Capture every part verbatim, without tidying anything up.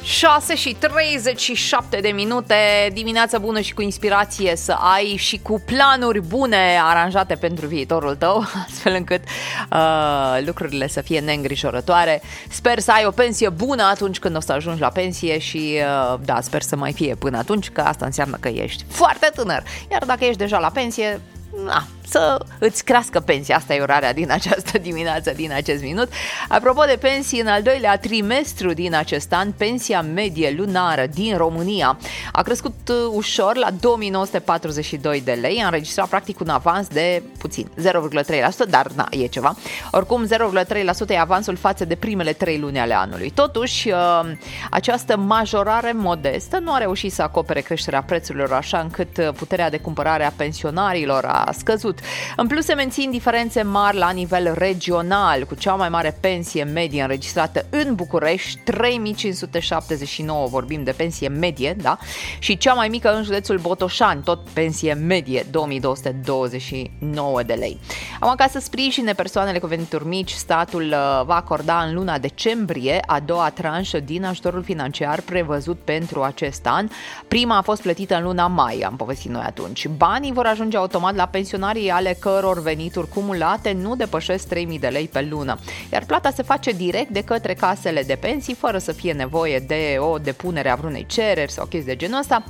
șase și treizeci și șapte de minute, dimineața bună și cu inspirație să ai și cu planuri bune aranjate pentru viitorul tău, astfel încât uh, lucrurile să fie neîngrijorătoare. Sper să ai o pensie bună atunci când o să ajungi la pensie și uh, da, sper să mai fie până atunci, că asta înseamnă că ești foarte tânăr. Iar dacă ești deja la pensie, na, să îți crească pensia. Asta e orarea din această dimineață, din acest minut. Apropo de pensii, în al doilea trimestru din acest an, pensia medie lunară din România a crescut ușor la două mii nouă sute patruzeci și doi de lei, a înregistrat practic un avans de puțin, zero virgulă trei la sută, dar na, e ceva. Oricum, zero virgulă trei la sută e avansul față de primele trei luni ale anului. Totuși, această majorare modestă nu a reușit să acopere creșterea prețurilor, așa încât puterea de cumpărare a pensionarilor a scăzut. În plus, se mențin diferențe mari la nivel regional, cu cea mai mare pensie medie înregistrată în București, trei mii cinci sute șaptezeci și nouă, vorbim de pensie medie, da? Și cea mai mică în județul Botoșani, tot pensie medie, două mii două sute douăzeci și nouă de lei. Am ca să sprijine persoanele cu venituri mici, statul va acorda în luna decembrie a doua tranșă din ajutorul financiar prevăzut pentru acest an. Prima a fost plătită în luna mai, am povestit noi atunci. Banii vor ajunge automat la pensionarii ale căror venituri cumulate nu depășesc trei mii de lei pe lună, iar plata se face direct de către casele de pensii, fără să fie nevoie de o depunere a vreunei cereri sau chestii de genul ăsta,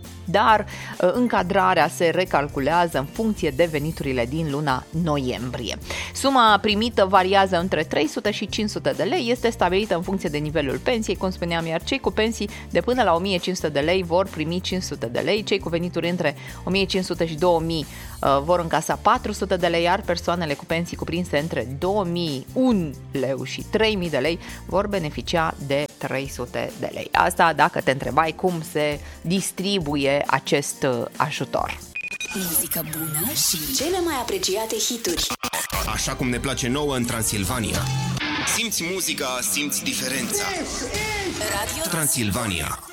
dar încadrarea se recalculează în funcție de veniturile din luna noiembrie. Suma primită variază între trei sute și cinci sute de lei, este stabilită în funcție de nivelul pensiei, cum spuneam, iar cei cu pensii de până la o mie cinci sute de lei vor primi cinci sute de lei, cei cu venituri între o mie cinci sute și două mii vor încasa patru sute de lei, iar persoanele cu pensii cuprinse între două mii unu lei și trei mii de lei vor beneficia de trei sute de lei. Asta dacă te întrebai cum se distribuie acest ajutor. Muzică bună și cele mai apreciate hituri. Așa cum ne place nouă în Transilvania. Simți muzica, simți diferența. Radio Transilvania.